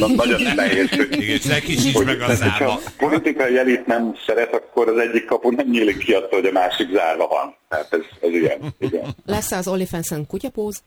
nagyon nehéz, igen, senki sincs meg a zárva. Ha politikai elit nem szeret, akkor az egyik kapu nem nyílik ki attól, hogy a másik zárva van. Tehát ez ilyen. Igen. Lesz-e az OnlyFans-en kutyapóz?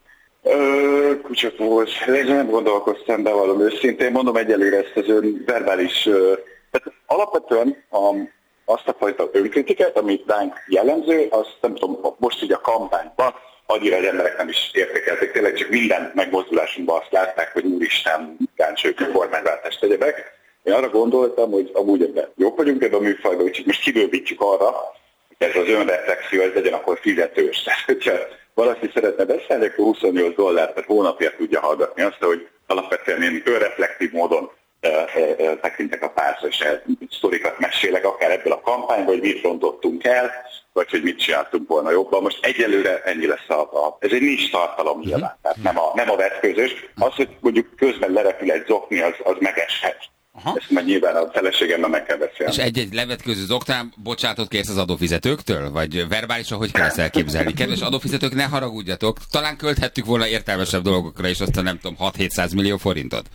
Kutyapóz. Ezzel nem gondolkoztam, bevallom őszintén. Mondom egyelőre ezt az verbális... Tehát alapvetően azt a fajta önkritikát, amit ránk jellemző, azt nem tudom, most így a kampányban annyira az emberek nem is értékelték. Tényleg csak minden megmozdulásunkban azt látták, hogy úristen, káncsők, kormányváltást tegyebek. Én arra gondoltam, hogy amúgy ebben jók vagyunk ebben a műfajban, úgyhogy most kibővítjük arra, hogy ez az önreflexió, ez legyen akkor fizetős. Tehát, hogyha valaki szeretne beszélni, akkor $28 per hónapért tudja hallgatni azt, hogy alapvetően én önreflektív módon tekintek a pártra, és sztorikat mesélek, akár ebből a kampányból, hogy mit rontottunk el, vagy hogy mit csináltunk volna jobban. Most egyelőre ennyi lesz ez egy nincs tartalom nyilván, tehát nem a vetközös. Az, hogy mondjuk közben lerepül egy zokni, az megeshet. Aha. Ezt már nyilván a feleségemmel meg kell beszélni. És egy levetkőző zoktán bocsátot kérsz az adófizetőktől? Vagy verbálisan hogy kell ezt elképzelni? Kedves adófizetők, ne haragudjatok, talán költhettük volna értelmesebb dolgokra, és aztán nem tudom, 6-700 millió forintot.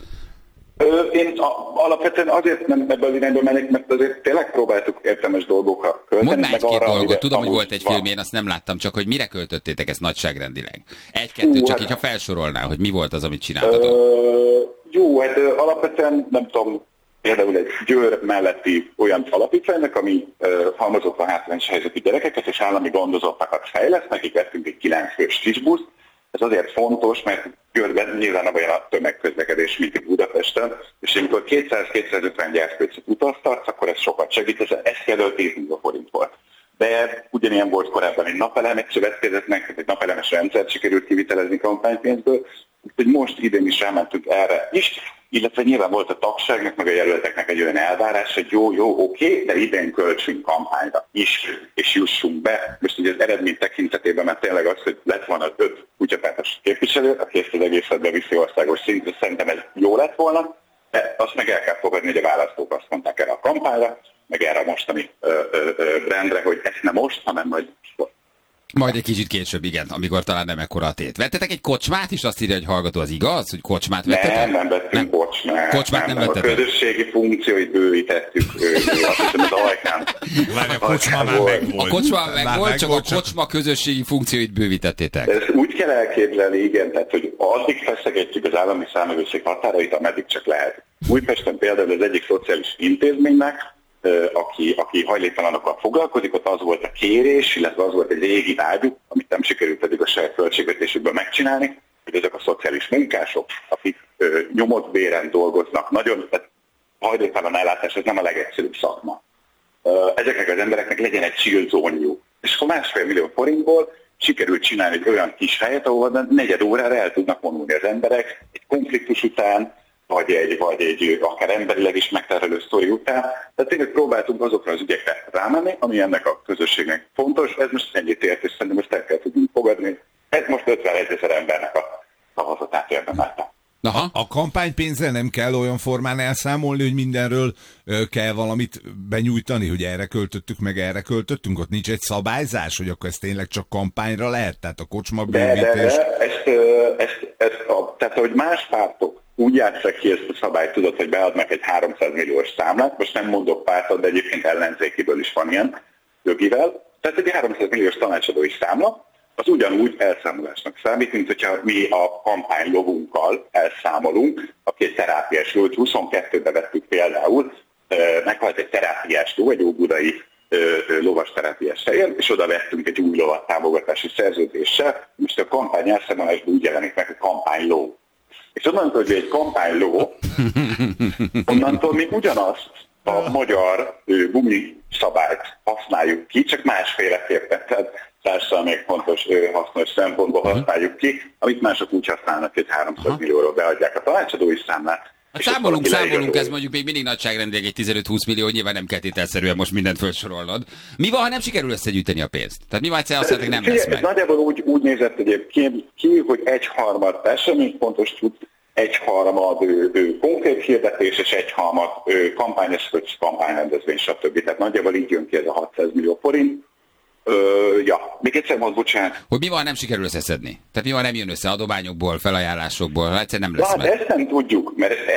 Én alapvetően azért nem ebbe az irányba mennék, mert azért tényleg próbáltuk értelmes dolgokra költeni. Mondd már egy-két dolgot, tudom, hogy volt egy film, én azt nem láttam, csak hogy mire költöttétek ezt nagyságrendileg. Egy-kettőt, csak így, ha felsorolnál, hogy mi volt az, amit csináltatok. Jó, hát alapvetően nem tudom, például egy Győr melletti olyan alapítványnak, ami halmozottan hátrányos helyzetű gyerekeket és állami gondozottakat fejleszt, nekik vettünk egy 9 fős kisbuszt. Ez azért fontos, mert Győrben nyilván nem olyan a tömegközlekedés, mint Budapesten, és amikor 200-250 gyerkőcöt utaztatsz, akkor ez sokat segít, ez például 10 millió forint volt. De ugyanilyen volt korábban egy napelemek szövetkezetnek, egy napelemes rendszert sikerült kivitelezni kampánypénzből, úgyhogy most idén is rámentünk erre is, illetve nyilván volt a tagságnak, meg a jelölteknek egy olyan elvárás, hogy jó, oké, de idén költsünk kampányra is, és jussunk be. Most ugye az eredmény tekintetében, mert tényleg az, hogy lett volna 5 kutyapártos képviselő, aki ezt az egészet beviszi országos szintre, szerintem ez jó lett volna, de azt meg el kell fogadni, hogy a választók azt mondták erre a kampányra, meg erre a mostani rendre, hogy ezt nem most, hanem majd egy kicsit később, igen, amikor talán nem ekkora a tét. Vettetek egy kocsmát is, azt írja, hogy hallgató, az igaz, hogy kocsmát vettetek? Nem vettünk kocsmát. Kocsmát nem vettetek? A közösségi funkcióit bővítettük, azt hiszem az ajkán. A kocsma már megvolt. A kocsma megvolt, csak a kocsma közösségi funkcióit bővítettétek. Ezt úgy kell elképzelni, igen, tehát hogy addig feszegetjük az állami számvevőszék határait, ameddig csak lehet. Újpesten például az egyik szociális intézménynek, aki hajléktalanokkal foglalkozik, ott az volt a kérés, illetve az volt egy régi vágyuk, amit nem sikerült pedig a saját költségvetésükben megcsinálni, hogy ezek a szociális munkások, akik nyomott béren dolgoznak, tehát hajléktalan ellátás, ez nem a legegyszerűbb szakma. Ezeknek az embereknek legyen egy shield zónjuk. És akkor 1,5 millió forintból sikerült csinálni egy olyan kis helyet, ahol negyed órára el tudnak vonulni az emberek egy konfliktus után, vagy egy akár emberileg is megterhelő sztori után. Tehát tényleg próbáltunk azokra az ügyekre rámenni, ami ennek a közösségnek fontos. Ez most ennyit ért, és szerintem most el kell tudni fogadni. Ez most 51 000 embernek a szavazatát érdemelte. A kampánypénzzel nem kell olyan formán elszámolni, hogy mindenről kell valamit benyújtani, hogy erre költöttük, meg erre költöttünk? Ott nincs egy szabályzás, hogy akkor ez tényleg csak kampányra lehet? Tehát a kocsma bővítés... Tehát ahogy más pártok úgy játsszák ki ezt a szabályt, tudod, hogy beadnak egy 300 milliós számlát, most nem mondok pártot, de egyébként ellenzékiből is van ilyen jogivel. Tehát egy 300 milliós tanácsadói számla, az ugyanúgy elszámolásnak számít, mint hogyha mi a kampánylovunkkal elszámolunk, aki egy terápiás ló, 22-ben vettük például, meghalt egy terápiás ló, egy óbudai lovas terápiás helyen, és oda vettünk egy új lovat támogatási szerződéssel, most a kampány elszámolásban úgy jelenik meg, hogy kampányló. És onnantól, hogy egy kampányló, onnantól mi ugyanazt a magyar gumiszabályt használjuk ki, csak másféleképpen, tehát társadalmi fontos, hasznos szempontból használjuk ki, amit mások úgy használnak, hogy 300 millióról beadják a tanácsadói számlát. Hát számolunk, ez mondjuk még mindig nagyságrendileg egy 15-20 millió, nyilván nem kell tételszerűen most mindent felsorolnod. Mi van, ha nem sikerül összegyűjteni a pénzt? Tehát mi van, egyszer azt mondják, nem lesz meg? Nagyjából úgy nézett egyébként ki, hogy 1/3 eseménypontos tud, 1/3 konkrét hirdetés, és 1/3 kampányeszköz, kampányrendezvény, stb. Tehát nagyjából így jön ki ez a 600 millió forint. Még egyszer mond, bocsánat. Hogy mi van, nem sikerül összeszedni? Tehát mi van, nem jön össze adományokból, felajánlásokból, ha egyszer nem lesz meg? Ezt nem tudjuk, mert